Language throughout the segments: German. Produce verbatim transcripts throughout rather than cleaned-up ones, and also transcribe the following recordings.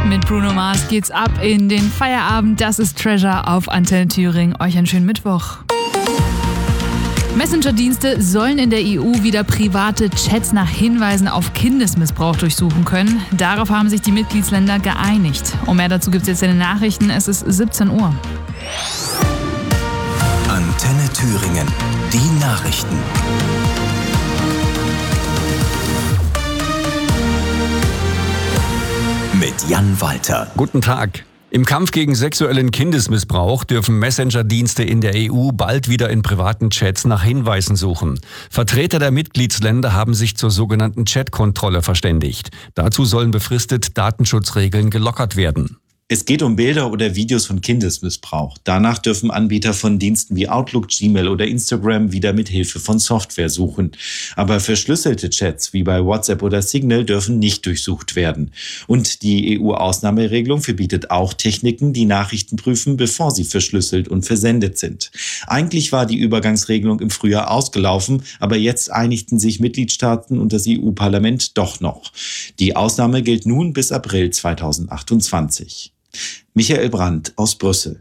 Mit Bruno Mars geht's ab in den Feierabend. Das ist Treasure auf Antenne Thüringen. Euch einen schönen Mittwoch. Messenger-Dienste sollen in der E U wieder private Chats nach Hinweisen auf Kindesmissbrauch durchsuchen können. Darauf haben sich die Mitgliedsländer geeinigt. Und mehr dazu gibt es jetzt in den Nachrichten. Es ist siebzehn Uhr. Antenne Thüringen. Die Nachrichten. Mit Jan Walter. Guten Tag. Im Kampf gegen sexuellen Kindesmissbrauch dürfen Messenger-Dienste in der E U bald wieder in privaten Chats nach Hinweisen suchen. Vertreter der Mitgliedsländer haben sich zur sogenannten Chat-Kontrolle verständigt. Dazu sollen befristet Datenschutzregeln gelockert werden. Es geht um Bilder oder Videos von Kindesmissbrauch. Danach dürfen Anbieter von Diensten wie Outlook, Gmail oder Instagram wieder mit Hilfe von Software suchen. Aber verschlüsselte Chats wie bei WhatsApp oder Signal dürfen nicht durchsucht werden. Und die E U-Ausnahmeregelung verbietet auch Techniken, die Nachrichten prüfen, bevor sie verschlüsselt und versendet sind. Eigentlich war die Übergangsregelung im Frühjahr ausgelaufen, aber jetzt einigten sich Mitgliedstaaten und das E U-Parlament doch noch. Die Ausnahme gilt nun bis April zweitausendachtundzwanzig. Michael Brandt aus Brüssel.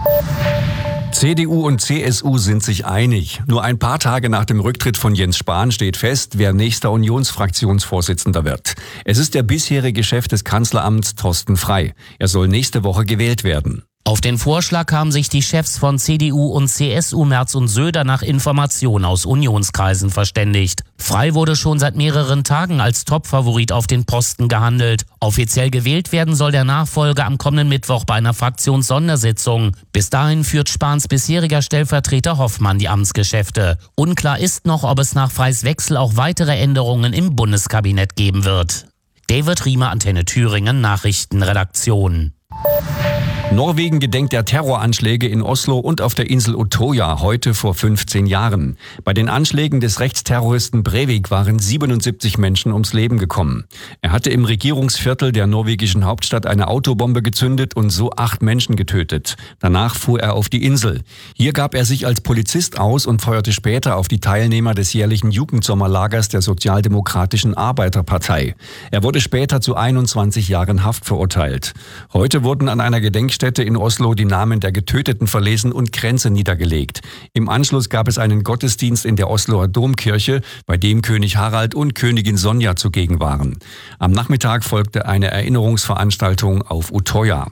C D U und C S U sind sich einig. Nur ein paar Tage nach dem Rücktritt von Jens Spahn steht fest, wer nächster Unionsfraktionsvorsitzender wird. Es ist der bisherige Chef des Kanzleramts Thorsten Frey. Er soll nächste Woche gewählt werden. Auf den Vorschlag haben sich die Chefs von C D U und C S U Merz und Söder nach Informationen aus Unionskreisen verständigt. Frey wurde schon seit mehreren Tagen als Topfavorit auf den Posten gehandelt. Offiziell gewählt werden soll der Nachfolger am kommenden Mittwoch bei einer Fraktionssondersitzung. Bis dahin führt Spahns bisheriger Stellvertreter Hoffmann die Amtsgeschäfte. Unklar ist noch, ob es nach Freys Wechsel auch weitere Änderungen im Bundeskabinett geben wird. David Riemer, Antenne Thüringen, Nachrichtenredaktion. Norwegen gedenkt der Terroranschläge in Oslo und auf der Insel Utøya heute vor fünfzehn Jahren. Bei den Anschlägen des Rechtsterroristen Breivik waren siebenundsiebzig Menschen ums Leben gekommen. Er hatte im Regierungsviertel der norwegischen Hauptstadt eine Autobombe gezündet und so acht Menschen getötet. Danach fuhr er auf die Insel. Hier gab er sich als Polizist aus und feuerte später auf die Teilnehmer des jährlichen Jugendsommerlagers der Sozialdemokratischen Arbeiterpartei. Er wurde später zu einundzwanzig Jahren Haft verurteilt. Heute wurden an einer Gedenkstätte in Oslo die Namen der Getöteten verlesen und Kränze niedergelegt. Im Anschluss gab es einen Gottesdienst in der Osloer Domkirche, bei dem König Harald und Königin Sonja zugegen waren. Am Nachmittag folgte eine Erinnerungsveranstaltung auf Utøya.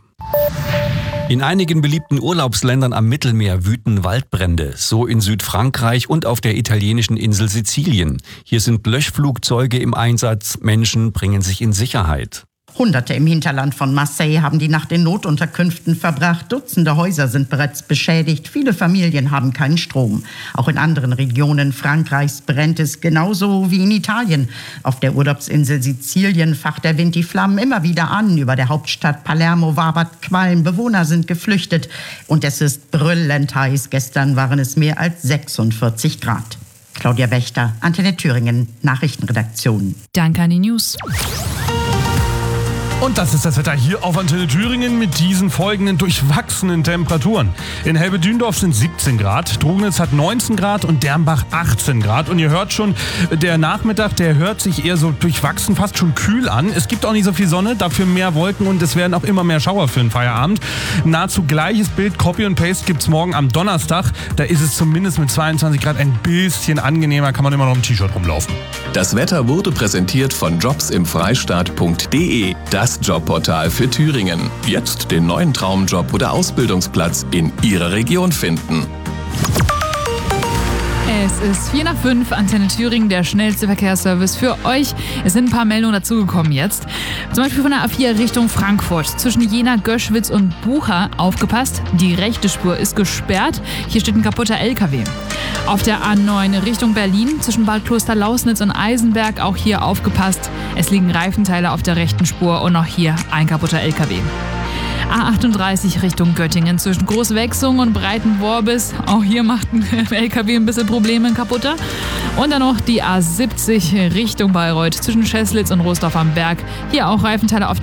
In einigen beliebten Urlaubsländern am Mittelmeer wüten Waldbrände, so in Südfrankreich und auf der italienischen Insel Sizilien. Hier sind Löschflugzeuge im Einsatz, Menschen bringen sich in Sicherheit. Hunderte im Hinterland von Marseille haben die Nacht in Notunterkünften verbracht. Dutzende Häuser sind bereits beschädigt. Viele Familien haben keinen Strom. Auch in anderen Regionen Frankreichs brennt es genauso wie in Italien. Auf der Urlaubsinsel Sizilien facht der Wind die Flammen immer wieder an. Über der Hauptstadt Palermo wabert Qualm. Bewohner sind geflüchtet. Und es ist brüllend heiß. Gestern waren es mehr als sechsundvierzig Grad. Claudia Wächter, Antenne Thüringen, Nachrichtenredaktion. Danke an die News. Und das ist das Wetter hier auf Antenne Thüringen mit diesen folgenden durchwachsenen Temperaturen. In Helbedündorf sind siebzehn Grad, Trugnitz hat neunzehn Grad und Dernbach achtzehn Grad. Und ihr hört schon, der Nachmittag, der hört sich eher so durchwachsen, fast schon kühl an. Es gibt auch nicht so viel Sonne, dafür mehr Wolken und es werden auch immer mehr Schauer für den Feierabend. Nahezu gleiches Bild, Copy und Paste gibt's morgen am Donnerstag. Da ist es zumindest mit zweiundzwanzig Grad ein bisschen angenehmer, kann man immer noch im T-Shirt rumlaufen. Das Wetter wurde präsentiert von jobs im freistaat punkt de. Das Jobportal für Thüringen. Jetzt den neuen Traumjob oder Ausbildungsplatz in Ihrer Region finden. Es ist vier nach fünf, Antenne Thüringen, der schnellste Verkehrsservice für euch. Es sind ein paar Meldungen dazugekommen jetzt. Zum Beispiel von der A vier Richtung Frankfurt. Zwischen Jena, Göschwitz und Bucha aufgepasst. Die rechte Spur ist gesperrt. Hier steht ein kaputter L K W. Auf der A neun Richtung Berlin. Zwischen Bad Klosterlausnitz und Eisenberg. Auch hier aufgepasst. Es liegen Reifenteile auf der rechten Spur und auch hier ein kaputter L K W. A achtunddreißig Richtung Göttingen zwischen Großwechsung und Breitenworbis. Auch hier macht ein L K W ein bisschen Probleme kaputter. Und dann noch die A siebzig Richtung Bayreuth zwischen Scheslitz und Rostorf am Berg. Hier auch Reifenteile auf